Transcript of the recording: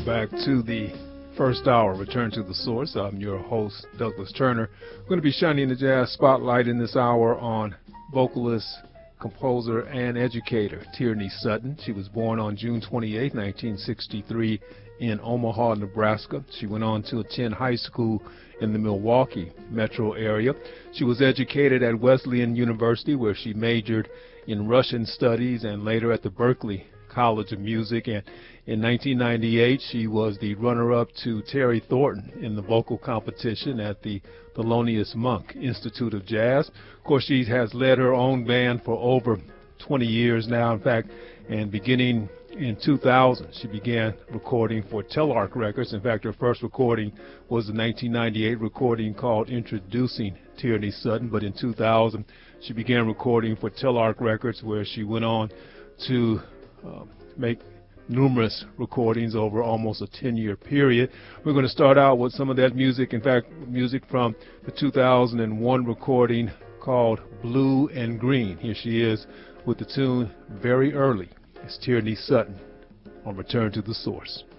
Welcome back to the first hour, Return to the Source. I'm your host, Douglas Turner. I'm going to be shining the jazz spotlight in this hour on vocalist, composer, and educator Tierney Sutton. She was born on June 28, 1963 in Omaha, Nebraska. She went on to attend high school in the Milwaukee metro area. She was educated at Wesleyan University, where she majored in Russian studies, and later at the Berklee College of Music. And in 1998, she was the runner-up to Terry Thornton in the vocal competition at the Thelonious Monk Institute of Jazz. Of course, she has led her own band for over 20 years now. In fact, and beginning in 2000, she began recording for Telarc Records. In fact, her first recording was the 1998 recording called Introducing Tierney Sutton. But in 2000, she began recording for Telarc Records, where she went on to make numerous recordings over almost a 10-year period. We're going to start out with some of that music. In fact, music from the 2001 recording called Blue and Green. Here she is with the tune Very Early. It's Tierney Sutton on Return to the Source.